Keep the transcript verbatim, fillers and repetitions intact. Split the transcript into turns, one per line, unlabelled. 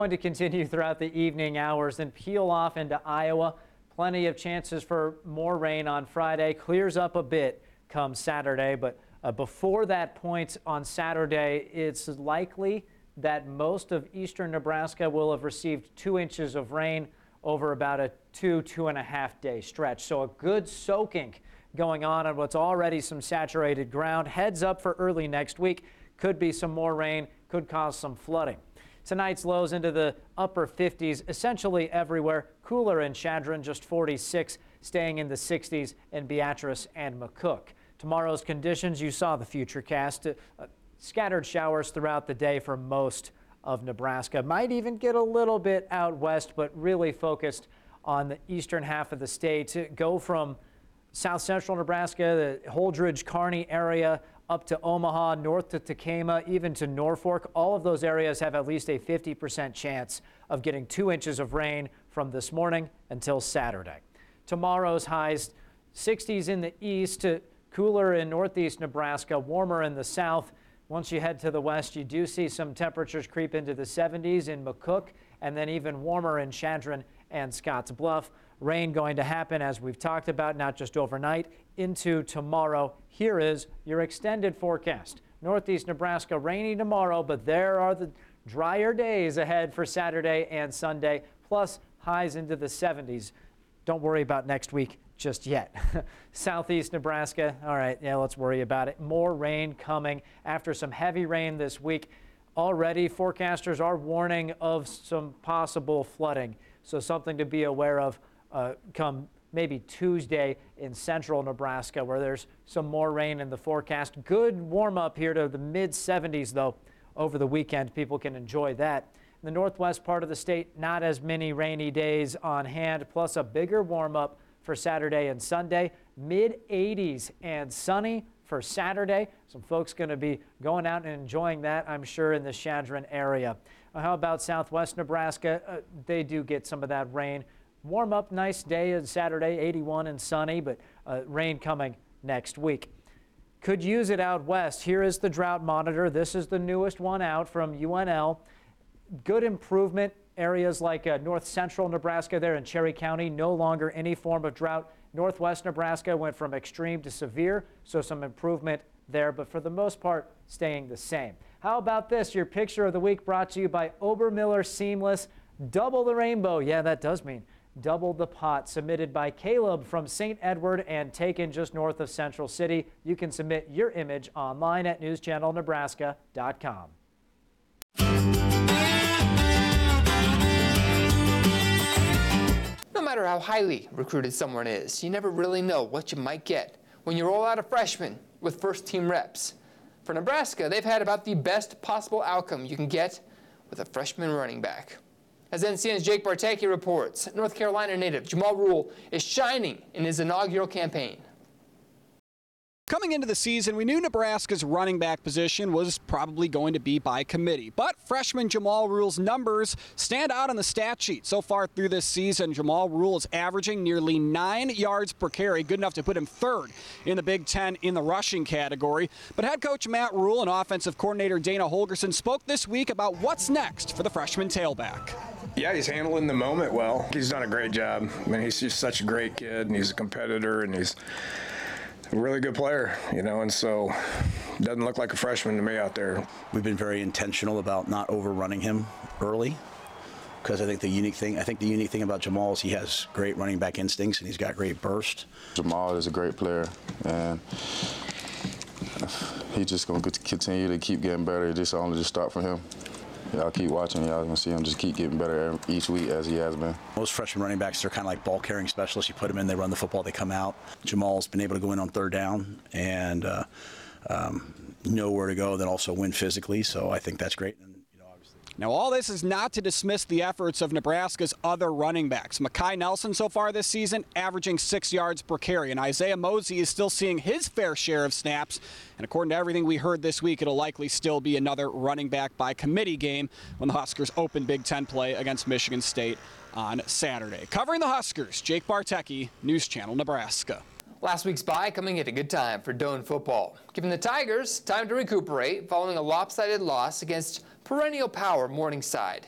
Going to continue throughout the evening hours and peel off into Iowa. Plenty of chances for more rain on Friday. Clears up a bit come Saturday, but uh, before that point on Saturday, it's likely that most of eastern Nebraska will have received two inches of rain over about a two, two and a half day stretch. So a good soaking going on on what's already some saturated ground. Heads up for early next week. Could be some more rain, could cause some flooding. Tonight's lows into the upper fifties essentially everywhere. Cooler in Chadron, just forty-six, staying in the sixties in Beatrice and McCook. Tomorrow's conditions, you saw the futurecast. Uh, scattered showers throughout the day for most of Nebraska. Might even get a little bit out west, but really focused on the eastern half of the state. Go from south central Nebraska, the Holdridge, Kearney area, up to Omaha, north to Tacoma, even to Norfolk. All of those areas have at least a fifty percent chance of getting two inches of rain from this morning until Saturday. Tomorrow's highs, sixties in the east, to cooler in northeast Nebraska, warmer in the south. Once you head to the west, you do see some temperatures creep into the seventies in McCook, and then even warmer in Chadron and Scotts Bluff. Rain going to happen, as we've talked about, not just overnight, into tomorrow. Here is your extended forecast. Northeast Nebraska, rainy tomorrow, but there are the drier days ahead for Saturday and Sunday, plus highs into the seventies. Don't worry about next week just yet. Southeast Nebraska, all right, yeah, let's worry about it. More rain coming after some heavy rain this week. Already, forecasters are warning of some possible flooding, so something to be aware of uh, come maybe Tuesday in central Nebraska, where there's some more rain in the forecast. Good warm up here to the mid seventies, though, over the weekend. People can enjoy that. In the northwest part of the state, not as many rainy days on hand, plus a bigger warm up for Saturday and Sunday. Mid eighties and sunny for Saturday. Some folks going to be going out and enjoying that, I'm sure, in the Chadron area. Well, how about southwest Nebraska? Uh, they do get some of that rain. Warm up, nice day on Saturday, eighty-one and sunny, but uh, rain coming next week. Could use it out west. Here is the drought monitor. This is the newest one out from U N L. Good improvement. Areas like uh, north central Nebraska there in Cherry County, no longer any form of drought. Northwest Nebraska went from extreme to severe, so some improvement there, but for the most part, staying the same. How about this? Your picture of the week brought to you by Obermiller Seamless. Double the rainbow. Yeah, that does mean double the pot. Submitted by Caleb from Saint Edward and taken just north of Central City. You can submit your image online at news channel nebraska dot com.
No matter how highly recruited someone is, you never really know what you might get when you roll out a freshman with first-team reps. For Nebraska, they've had about the best possible outcome you can get with a freshman running back. As N C N's Jake Bartecki reports, North Carolina native Jamal Rule is shining in his inaugural campaign.
Coming into the season, we knew Nebraska's running back position was probably going to be by committee, but freshman Jamal Rule's numbers stand out on the stat sheet. So far through this season, Jamal Rule is averaging nearly nine yards per carry, good enough to put him third in the Big Ten in the rushing category. But head coach Matt Rule and offensive coordinator Dana Holgorsen spoke this week about what's next for the freshman tailback.
Yeah, he's handling the moment well. He's done a great job. I mean, he's just such a great kid, and he's a competitor, and he's a really good player, you know, and so doesn't look like a freshman to me out there.
We've been very intentional about not overrunning him early, because I think the unique thing, I think the unique thing about Jamal is he has great running back instincts and he's got great burst.
Jamal is a great player, and he's just going to continue to keep getting better. This only just start for him. Y'all keep watching. Y'all gonna see him just keep getting better each week as he has been.
Most freshman running backs, they're kind of like ball carrying specialists. You put them in, they run the football, they come out. Jamal's been able to go in on third down and uh, um, know where to go, then also win physically. So I think that's great. And, you know, obviously.
Now, all this is not to dismiss the efforts of Nebraska's other running backs. Mekhi Nelson so far this season averaging six yards per carry, and Isaiah Mosey is still seeing his fair share of snaps. And according to everything we heard this week, it'll likely still be another running back by committee game when the Huskers open Big Ten play against Michigan State on Saturday. Covering the Huskers, Jake Bartecki, News Channel Nebraska.
Last week's bye coming at a good time for Doane football, giving the Tigers time to recuperate following a lopsided loss against perennial power Morningside.